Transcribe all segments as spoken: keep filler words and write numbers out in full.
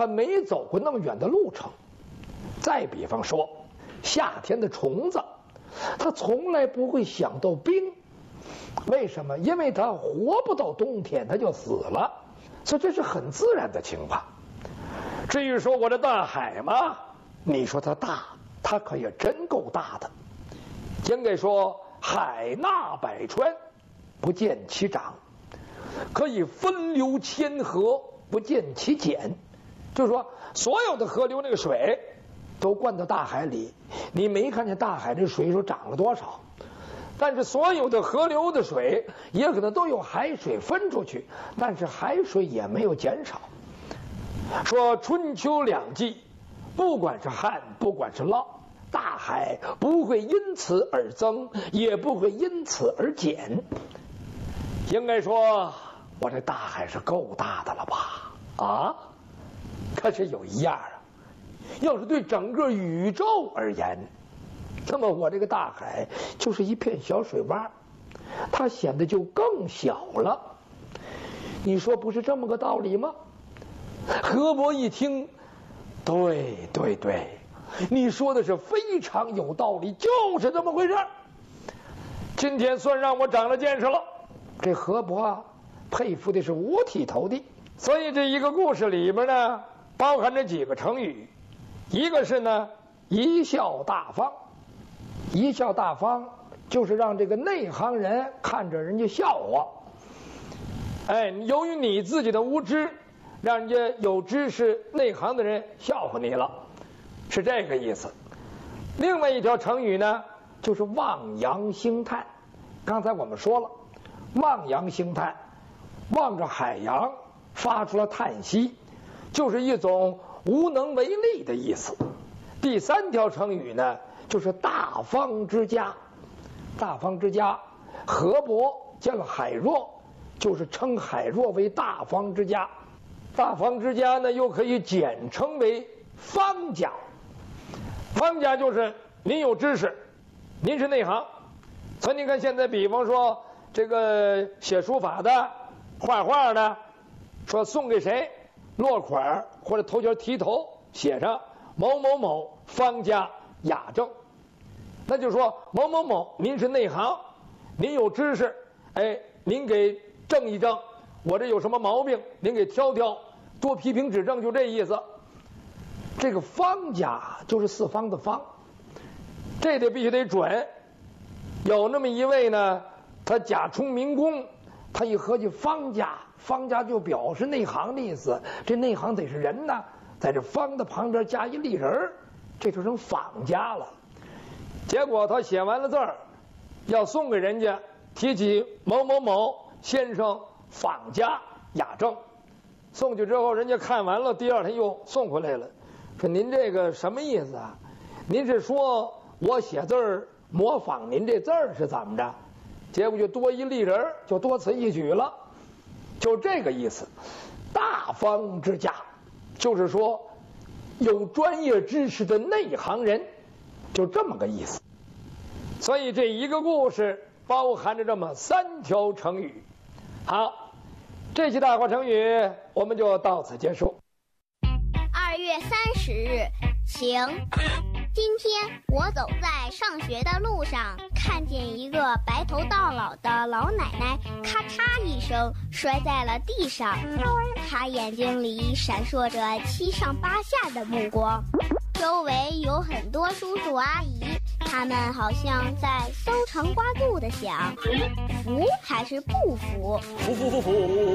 他没走过那么远的路程。再比方说，夏天的虫子，它从来不会想到冰。为什么？因为它活不到冬天，它就死了。所以这是很自然的情况。至于说我的大海嘛，你说它大，它可也真够大的。应该说海纳百川，不见其长；可以分流千河，不见其减。就是说，所有的河流那个水都灌到大海里，你没看见大海这水说涨了多少。但是所有的河流的水也可能都有海水分出去，但是海水也没有减少。说春秋两季，不管是旱，不管是涝，大海不会因此而增，也不会因此而减。应该说，我这大海是够大的了吧？啊？可是有一样啊，要是对整个宇宙而言，那么我这个大海就是一片小水洼，它显得就更小了。你说不是这么个道理吗？河伯一听，对对对，你说的是非常有道理，就是这么回事。今天算让我长了见识了。这河伯啊，佩服的是五体投地。所以这一个故事里边呢，包含着几个成语，一个是呢贻笑大方。贻笑大方就是让这个内行人看着人家笑话。哎，由于你自己的无知，让人家有知识内行的人笑话你了，是这个意思。另外一条成语呢，就是望洋兴叹。刚才我们说了，望洋兴叹，望着海洋发出了叹息，就是一种无能为力的意思。第三条成语呢，就是大方之家。大方之家，河伯见了海若，就是称海若为大方之家。大方之家呢，又可以简称为方家。方家就是您有知识，您是内行。所以你看现在，比方说这个写书法的、画画的，说送给谁，落款或者头前提头写上某某某方家雅正，那就说某某某您是内行，您有知识，哎，您给正一正，我这有什么毛病您给挑挑，多批评指正，就这意思。这个方家就是四方的方，这得必须得准。有那么一位呢，他假充民工，他一合计方家，方家就表示内行的意思，这内行得是人呢，在这方的旁边加一立人，这就成坊家了。结果他写完了字儿，要送给人家，提起某某某先生坊家雅正，送去之后，人家看完了，第二天又送回来了，说您这个什么意思啊？您是说我写字儿模仿您这字儿是怎么着？结果就多一立人，就多此一举了，就这个意思。大方之家，就是说有专业知识的内行人，就这么个意思。所以这一个故事包含着这么三条成语。好，这期大话成语我们就到此结束。 二月三十日，晴。今天我走在上学的路上，看见一个白头到老的老奶奶咔嚓一声摔在了地上，她眼睛里闪烁着七上八下的目光，周围有很多叔叔阿姨，他们好像在搜肠刮肚的想，服还是不服？ 服服服服，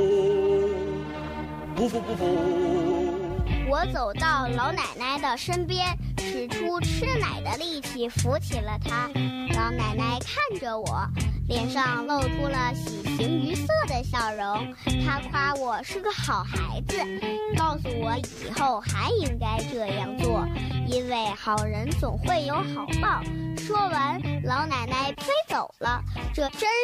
不服不服。 我走到老奶奶的身边，使出吃奶的力气扶起了她。老奶奶看着我，脸上露出了喜形于色的笑容。她夸我是个好孩子，告诉我以后还应该这样做，因为好人总会有好报。说完，老奶奶飞走了，这真